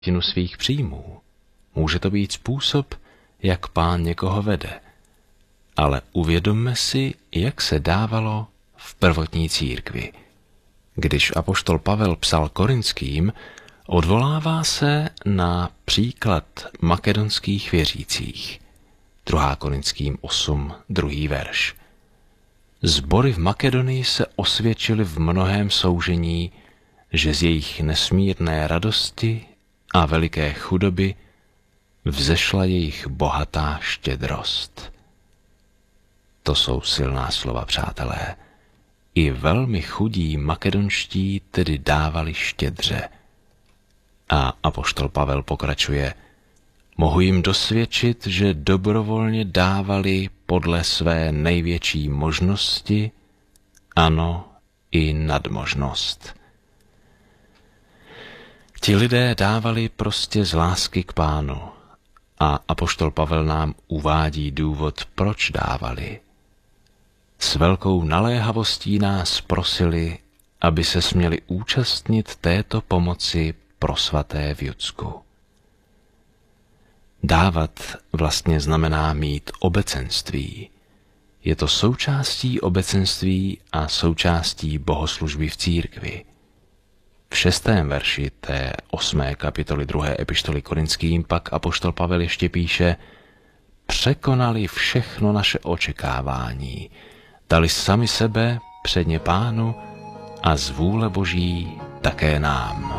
svých příjmů. Může to být způsob, jak Pán někoho vede. Ale uvědomme si, jak se dávalo v prvotní církvi. Když apoštol Pavel psal Korinským, odvolává se na příklad makedonských věřících. 2. Korinským 8, 2. verš. Sbory v Makedonii se osvědčily v mnohém soužení, že z jejich nesmírné radosti a veliké chudoby vzešla jejich bohatá štědrost. To jsou silná slova, přátelé. I velmi chudí makedonští tedy dávali štědře. A apoštol Pavel pokračuje: mohu jim dosvědčit, že dobrovolně dávali podle své největší možnosti, ano, i nadmožnost. Ti lidé dávali prostě z lásky k Pánu a apoštol Pavel nám uvádí důvod, proč dávali. S velkou naléhavostí nás prosili, aby se směli účastnit této pomoci pro svaté v Judsku. Dávat vlastně znamená mít obecenství. Je to součástí obecenství a součástí bohoslužby v církvi. V 6. verši té 8. kapitoly 2. epištoly Korinským pak apoštol Pavel ještě píše: překonali všechno naše očekávání, dali sami sebe předně Pánu a z vůle Boží také nám.